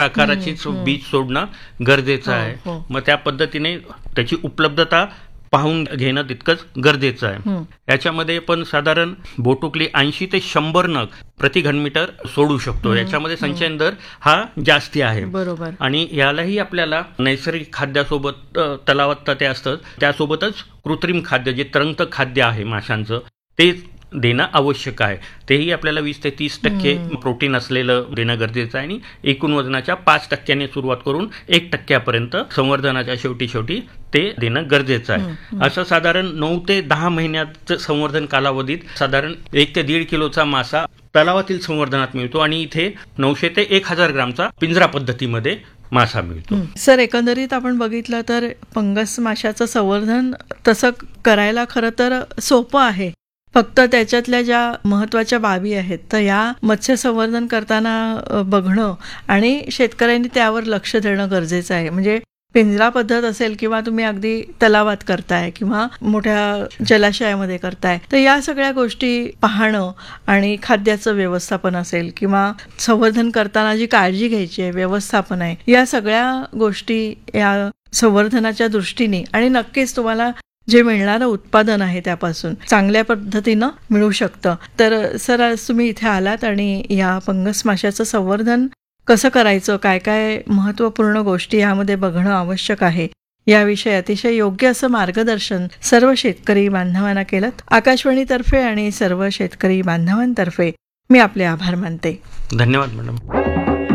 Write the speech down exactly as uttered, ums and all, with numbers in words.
आकाराचीच बीज सोडणं गरजेचं आहे. मग त्या पद्धतीने त्याची उपलब्धता पाहून घेणं तितकंच गरजेचं आहे. याच्यामध्ये पण साधारण बोटुकली ऐंशी ते शंभर नग प्रति घनमीटर सोडू शकतो. याच्यामध्ये संचयन दर हा जास्ती आहे. बरोबर. आणि यालाही आपल्याला नैसर्गिक खाद्यासोबत तलावात ते असतं, त्यासोबतच कृत्रिम खाद्य जे तरंगत खाद्य आहे माशांचं ते देणं आवश्यक आहे. तेही आपल्याला वीस ते तीस टक्के प्रोटीन असलेलं देणं गरजेचं आहे. आणि एकूण वजनाच्या पाच टक्क्याने सुरुवात करून एक टक्क्यापर्यंत संवर्धनाच्या शेवटी शेवटी ते देणं गरजेचं आहे. असं साधारण नऊ ते दहा महिन्याचं संवर्धन कालावधीत साधारण एक ते दीड किलोचा मासा तलावातील संवर्धनात मिळतो आणि इथे नऊशे ते एक हजार ग्रामचा पिंजरा पद्धतीमध्ये मासा मिळतो. सर, एकंदरीत आपण बघितलं तर पंगस माशाचं संवर्धन तसं करायला खरं तर सोपं आहे. फक्त त्याच्यातल्या ज्या महत्वाच्या बाबी आहेत तर या मत्स्य संवर्धन करताना बघणं आणि शेतकऱ्यांनी त्यावर लक्ष देणं गरजेचं आहे. म्हणजे पिंजरा पद्धत असेल किंवा तुम्ही अगदी तलावात करताय किंवा मोठ्या जलाशयामध्ये करताय, तर या सगळ्या गोष्टी पाहणं आणि खाद्याचं व्यवस्थापन असेल किंवा संवर्धन करताना जी काळजी घ्यायची आहे, व्यवस्थापन आहे, या सगळ्या गोष्टी या संवर्धनाच्या दृष्टीने आणि नक्कीच तुम्हाला जे मिळणारं उत्पादन आहे त्यापासून चांगल्या पद्धतीनं मिळू शकतं. तर सर, आज तुम्ही इथे आलात आणि या पंगस माशाचं संवर्धन कसं करायचं, काय काय महत्त्वपूर्ण गोष्टी यामध्ये बघणं आवश्यक आहे, याविषयी अतिशय योग्य असं मार्गदर्शन सर्व शेतकरी बांधवांना केलं. आकाशवाणीतर्फे आणि सर्व शेतकरी बांधवांतर्फे मी आपले आभार मानते. धन्यवाद मॅडम.